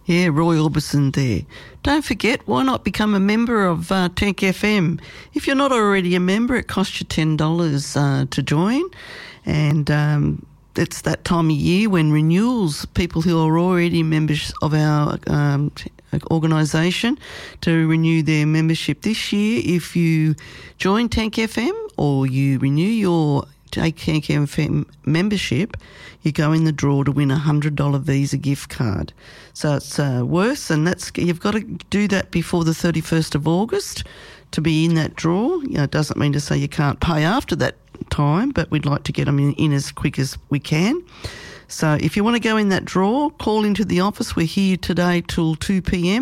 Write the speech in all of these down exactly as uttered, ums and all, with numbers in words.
Yeah, Roy Orbison there. Don't forget, why not become a member of uh, Tank F M? If you're not already a member, it costs you ten dollars uh, to join. And um, it's that time of year when renewals, people who are already members of our um, organisation, to renew their membership this year. If you join Tank F M or you renew your Tank F M membership, you go in the draw to win a one hundred dollars Visa gift card. So it's uh, worse, and that's you've got to do that before the thirty-first of August to be in that draw. You know, it doesn't mean to say you can't pay after that time, but we'd like to get them in, in as quick as we can. So if you want to go in that draw, call into the office. We're here today till two p.m.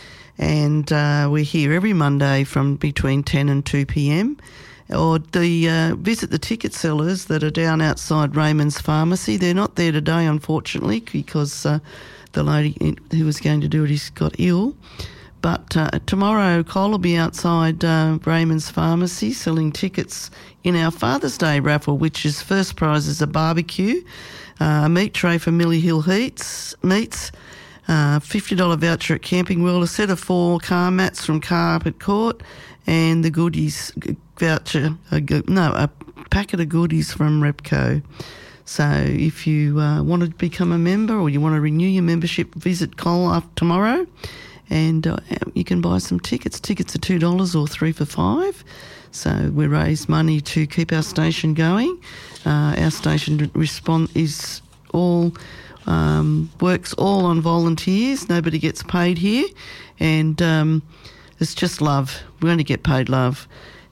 and uh, we're here every Monday from between ten and two p.m. Or the uh, visit the ticket sellers that are down outside Raymond's Pharmacy. They're not there today, unfortunately, because uh, the lady who was going to do it has got ill. But uh, tomorrow, Cole will be outside uh, Raymond's Pharmacy selling tickets in our Father's Day raffle, which is first prize is a barbecue, uh, a meat tray for Millie Hill Heats, meats, uh, fifty dollars voucher at Camping World, a set of four car mats from Carpet Court, and the goodies voucher, a, no, a packet of goodies from Repco. So if you uh, want to become a member or you want to renew your membership, visit Cole after tomorrow, and uh, you can buy some tickets. Tickets are two dollars or three for five. So we raise money to keep our station going. Uh, our station respond is all um, works all on volunteers. Nobody gets paid here, and um, it's just love. We only get paid love.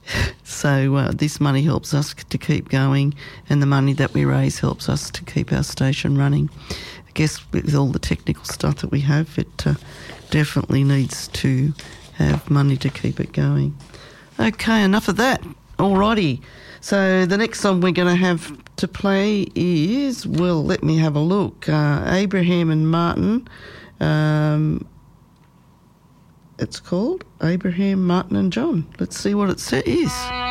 So uh, this money helps us to keep going, and the money that we raise helps us to keep our station running. I guess with all the technical stuff that we have, it uh, definitely needs to have money to keep it going. Okay, enough of that. Alrighty. So the next song we're going to have to play is, well, let me have a look. Uh, Abraham and Martin. Um, it's called Abraham, Martin and John. Let's see what it is.